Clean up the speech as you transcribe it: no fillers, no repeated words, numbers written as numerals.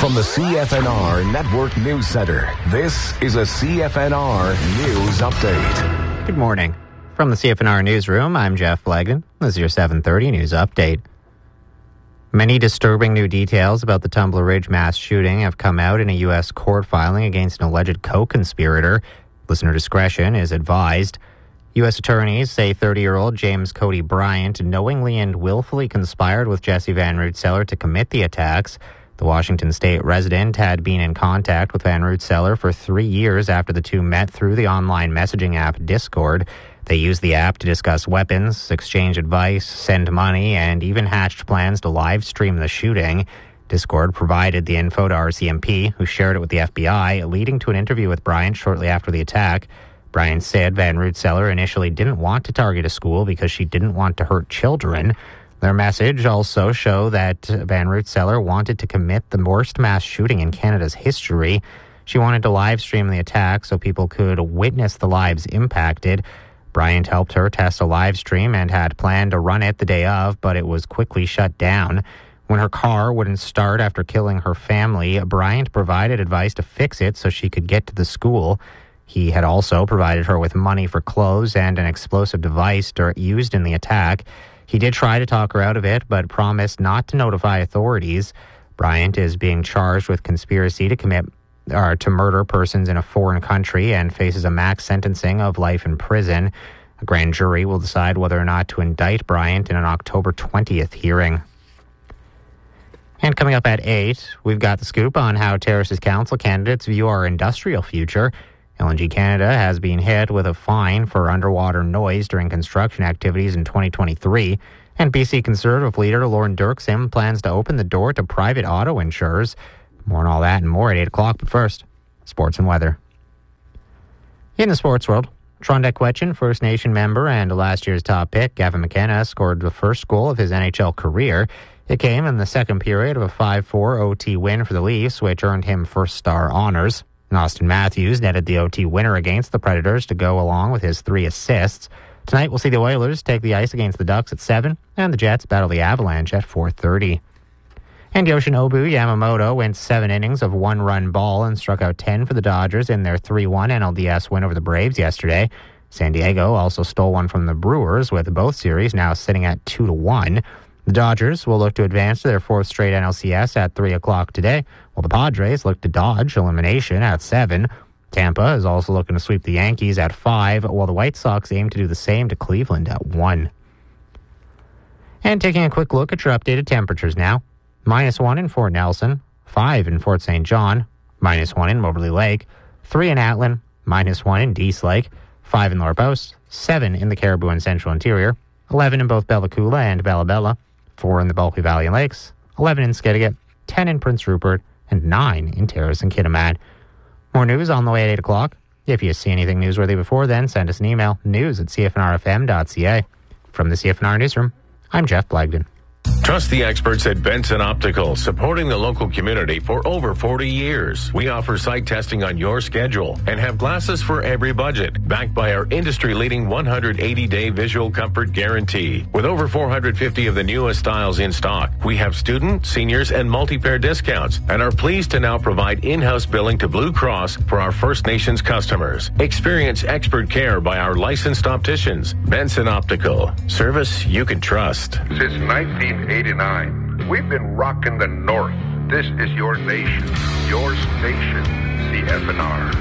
From the CFNR Network News Center, this is a CFNR News Update. Good morning. From the CFNR Newsroom, I'm Jeff Blagden. This is your 7:30 News Update. Many disturbing new details about the Tumbler Ridge mass shooting have come out in a U.S. court filing against an alleged co-conspirator. Listener discretion is advised. U.S. attorneys say 30-year-old James Cody Bryant knowingly and willfully conspired with Jesse Van Rootselaar to commit the attacks. The Washington State resident had been in contact with Van Rootselaar for 3 years after the two met through the online messaging app Discord. They used the app to discuss weapons, exchange advice, send money, and even hatched plans to live stream the shooting. Discord provided the info to RCMP, who shared it with the FBI, leading to an interview with Bryant shortly after the attack. Bryant said Van Rootselaar initially didn't want to target a school because she didn't want to hurt children. Their message also showed that Van Rootselaar wanted to commit the worst mass shooting in Canada's history. She wanted to live stream the attack so people could witness the lives impacted. Bryant helped her test a live stream and had planned to run it the day of, but it was quickly shut down. When her car wouldn't start after killing her family, Bryant provided advice to fix it so she could get to the school. He had also provided her with money for clothes and an explosive device used in the attack. He did try to talk her out of it, but promised not to notify authorities. Bryant is being charged with conspiracy to murder persons in a foreign country and faces a max sentencing of life in prison. A grand jury will decide whether or not to indict Bryant in an October 20th hearing. And coming up at 8, we've got the scoop on how Terrace's council candidates view our industrial future. LNG Canada has been hit with a fine for underwater noise during construction activities in 2023. And BC Conservative leader Lauren Dirksen plans to open the door to private auto insurers. More on all that and more at 8 o'clock, but first, sports and weather. In the sports world, Trondek Wetchen, First Nation member and last year's top pick, Gavin McKenna, scored the first goal of his NHL career. It came in the second period of a 5-4 OT win for the Leafs, which earned him first-star honors. And Austin Matthews netted the OT winner against the Predators to go along with his 3 assists. Tonight, we'll see the Oilers take the ice against the Ducks at 7, and the Jets battle the Avalanche at 4:30. And Yoshinobu Yamamoto went 7 innings of one-run ball and struck out 10 for the Dodgers in their 3-1 NLDS win over the Braves yesterday. San Diego also stole one from the Brewers, with both series now sitting at 2-1. The Dodgers will look to advance to their 4th straight NLCS at 3 o'clock today, while the Padres look to dodge elimination at 7. Tampa is also looking to sweep the Yankees at 5, while the White Sox aim to do the same to Cleveland at 1. And taking a quick look at your updated temperatures now. -1 in Fort Nelson, 5 in Fort St. John, -1 in Moberly Lake, 3 in Atlin, -1 in Dease Lake, 5 in Laura Post, 7 in the Caribou and Central Interior, 11 in both Bella Coola and Bella Bella, 4 in the Bulkley Valley and Lakes, 11 in Skidegate, 10 in Prince Rupert, and 9 in Terrace and Kitimat. More news on the way at 8 o'clock. If you see anything newsworthy before then, send us an email, news@cfnrfm.ca. From the CFNR Newsroom, I'm Jeff Blagden. Trust the experts at Benson Optical, supporting the local community for over 40 years. We offer sight testing on your schedule and have glasses for every budget, backed by our industry-leading 180-day visual comfort guarantee. With over 450 of the newest styles in stock, we have student, seniors, and multi-pair discounts and are pleased to now provide in-house billing to Blue Cross for our First Nations customers. Experience expert care by our licensed opticians. Benson Optical. Service you can trust. Since 1989, we've been rocking the North. This is your nation, your station, CFNR.